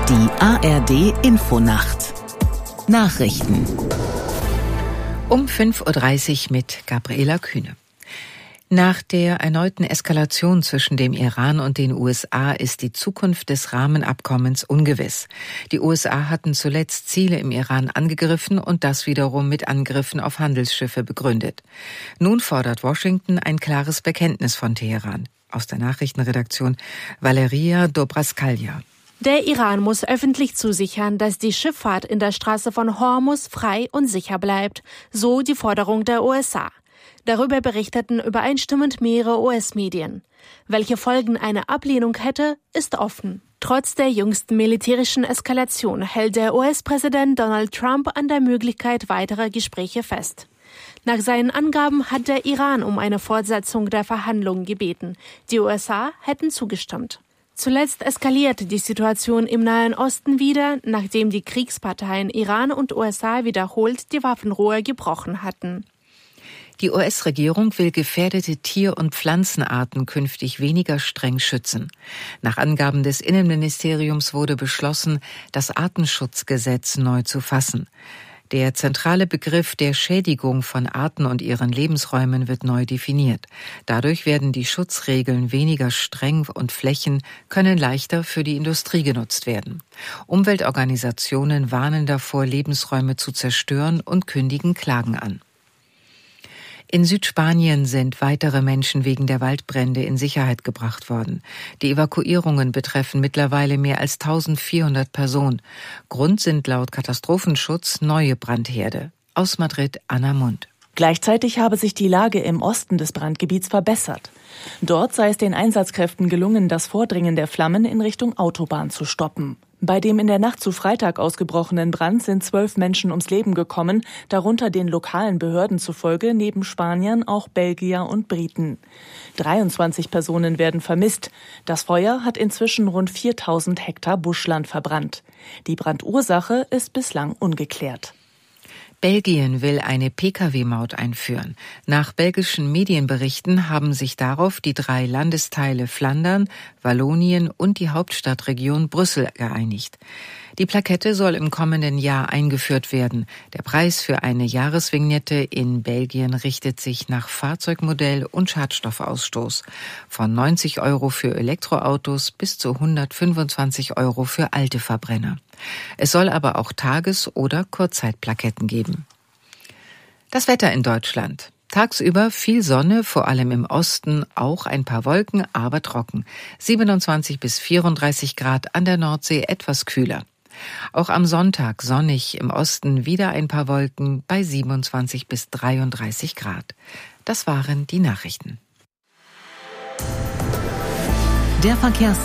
Die ARD-Infonacht Nachrichten Um 5.30 Uhr mit Gabriela Kühne. Nach der erneuten Eskalation zwischen dem Iran und den USA ist die Zukunft des Rahmenabkommens ungewiss. Die USA hatten zuletzt Ziele im Iran angegriffen und das wiederum mit Angriffen auf Handelsschiffe begründet. Nun fordert Washington ein klares Bekenntnis von Teheran. Aus der Nachrichtenredaktion Valeria Dobraskalja. Der Iran muss öffentlich zusichern, dass die Schifffahrt in der Straße von Hormuz frei und sicher bleibt, so die Forderung der USA. Darüber berichteten übereinstimmend mehrere US-Medien. Welche Folgen eine Ablehnung hätte, ist offen. Trotz der jüngsten militärischen Eskalation hält der US-Präsident Donald Trump an der Möglichkeit weiterer Gespräche fest. Nach seinen Angaben hat der Iran um eine Fortsetzung der Verhandlungen gebeten. Die USA hätten zugestimmt. Zuletzt eskalierte die Situation im Nahen Osten wieder, nachdem die Kriegsparteien Iran und USA wiederholt die Waffenruhe gebrochen hatten. Die US-Regierung will gefährdete Tier- und Pflanzenarten künftig weniger streng schützen. Nach Angaben des Innenministeriums wurde beschlossen, das Artenschutzgesetz neu zu fassen. Der zentrale Begriff der Schädigung von Arten und ihren Lebensräumen wird neu definiert. Dadurch werden die Schutzregeln weniger streng und Flächen können leichter für die Industrie genutzt werden. Umweltorganisationen warnen davor, Lebensräume zu zerstören und kündigen Klagen an. In Südspanien sind weitere Menschen wegen der Waldbrände in Sicherheit gebracht worden. Die Evakuierungen betreffen mittlerweile mehr als 1400 Personen. Grund sind laut Katastrophenschutz neue Brandherde. Aus Madrid Anna Mund. Gleichzeitig habe sich die Lage im Osten des Brandgebiets verbessert. Dort sei es den Einsatzkräften gelungen, das Vordringen der Flammen in Richtung Autobahn zu stoppen. Bei dem in der Nacht zu Freitag ausgebrochenen Brand sind 12 Menschen ums Leben gekommen, darunter den lokalen Behörden zufolge neben Spaniern auch Belgier und Briten. 23 Personen werden vermisst. Das Feuer hat inzwischen rund 4000 Hektar Buschland verbrannt. Die Brandursache ist bislang ungeklärt. Belgien will eine Pkw-Maut einführen. Nach belgischen Medienberichten haben sich darauf die 3 Landesteile Flandern, Wallonien und die Hauptstadtregion Brüssel geeinigt. Die Plakette soll im kommenden Jahr eingeführt werden. Der Preis für eine Jahresvignette in Belgien richtet sich nach Fahrzeugmodell und Schadstoffausstoß. Von 90 € für Elektroautos bis zu 125 € für alte Verbrenner. Es soll aber auch Tages- oder Kurzzeitplaketten geben. Das Wetter in Deutschland. Tagsüber viel Sonne, vor allem im Osten, auch ein paar Wolken, aber trocken. 27 bis 34 Grad, an der Nordsee etwas kühler. Auch am Sonntag sonnig, im Osten wieder ein paar Wolken bei 27 bis 33 Grad. Das waren die Nachrichten. Der